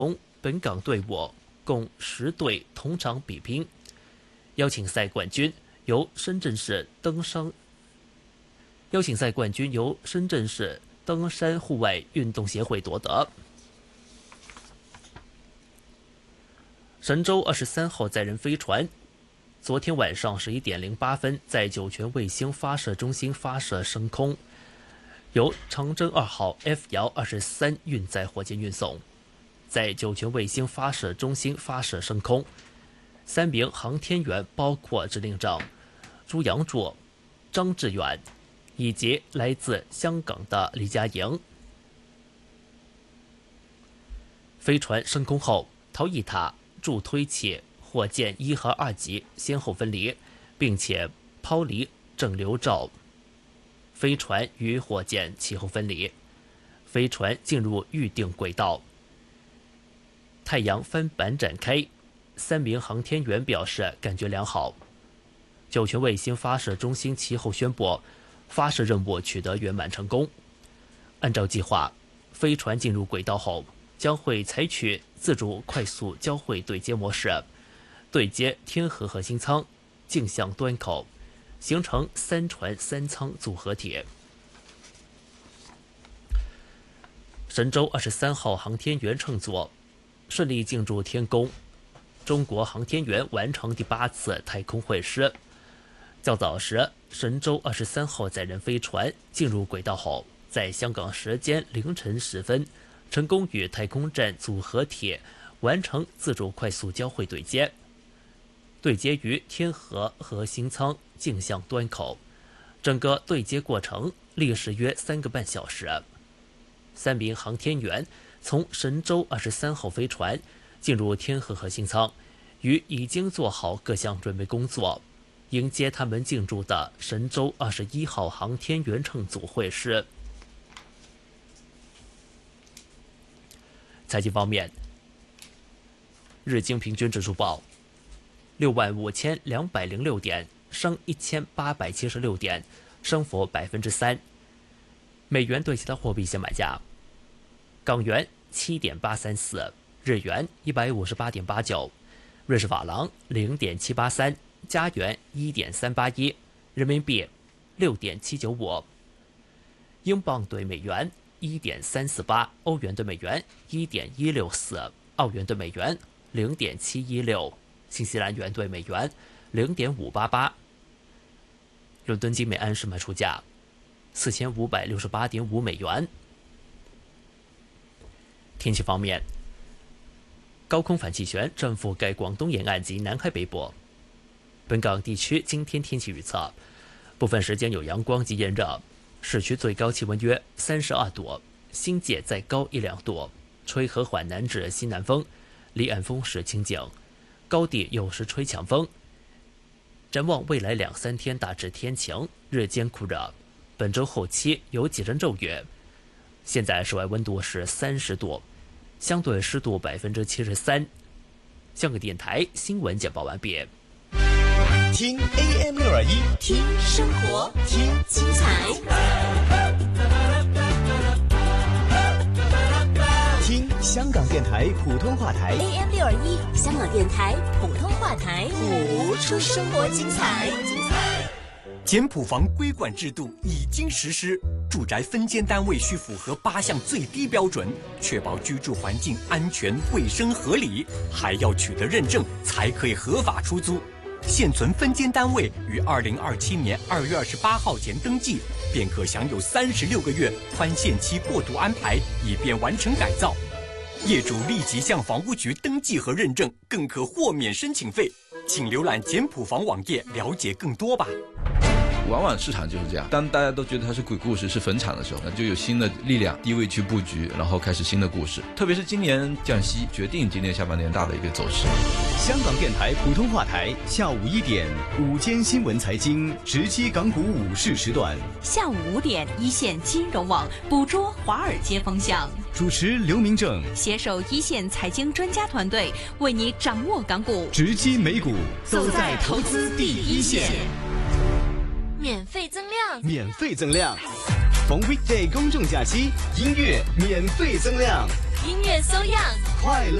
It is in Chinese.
本港队伍共10队同场比拼。邀请赛冠军由深圳市登山户外运动协会夺得。神舟23号载人飞船昨天晚上11点08分在酒泉卫星发射中心发射升空，由长征2号 F-23运载火箭运送。在酒泉卫星发射中心发射升空，3名航天员包括指令长朱杨柱、张志远以及来自香港的李嘉莹。飞船升空后，逃逸塔、助推器、火箭1和2级先后分离，并且抛离正流罩。飞船与火箭其后分离，飞船进入预定轨道。太阳帆板展开，3名航天员表示感觉良好。酒泉卫星发射中心其后宣布，发射任务取得圆满成功。按照计划，飞船进入轨道后，将会采取自主快速交会对接模式，对接天河核心舱、径向端口，形成3船3舱组合体。神舟23号航天员乘组顺利进入天宫，中国航天员完成第8次太空会师。较早时，神舟23号载人飞船进入轨道后，在香港时间凌晨10分，成功与太空站组合体完成自主快速交会对接，对接于天河核心舱径向端口。整个对接过程历时约3个半小时。3名航天员从神舟23号飞船进入天河核心舱，与已经做好各项准备工作，迎接他们进驻的神舟21号航天员乘组会师。财经方面，日经平均指数报65206点，升1876点，升幅3%。美元对其他货币现买价：港元7.834，日元158.89，瑞士法郎0.783，加元1.381，人民币6.795，英镑对美元1.348，欧元对美元1.164，澳元对美元0.716，新西兰元对美元0.588。伦敦金每安士卖出价4568.5美元。天气方面，高空反气旋正覆盖广东沿岸及南海北部。本港地区今天天气预测，部分时间有阳光及炎热，市区最高气温约32度，新界再高1-2度，吹和缓南至西南风，离岸风势清劲，高地有时吹强风。展望未来2-3天大致天晴，日间酷热，本周后期有几阵骤雨。现在室外温度是30度，相对湿度73%。香港电台新闻简报完毕。 听 AM621， 听生活， 听精彩， 听香港电台普通话台 AM621，香港电台普通话台， 谱出生活精彩。 简谱房规管制度已经实施，住宅分间单位需符合8项最低标准，确保居住环境安全、卫生、合理，还要取得认证才可以合法出租。现存分间单位于2027年2月28号前登记，便可享有36个月宽限期过渡安排，以便完成改造。业主立即向房屋局登记和认证，更可豁免申请费。请浏览简谱房网页了解更多吧。 往往市场就是这样，当大家都觉得它是鬼故事、是坟场的时候，那就有新的力量低位去布局，然后开始新的故事。特别是今年降息，决定今年下半年大的一个走势。 香港电台普通话台下午1点午间新闻财经直击港股午市时段， 下午5点一线金融网捕捉华尔街风向， 主持刘明正， 携手一线财经专家团队，为你掌握港股， 直击美股，走在投资第一线。 免费增量， 免费增量，逢 weekday 公众假期，音乐免费增量。 音乐搜样， 快乐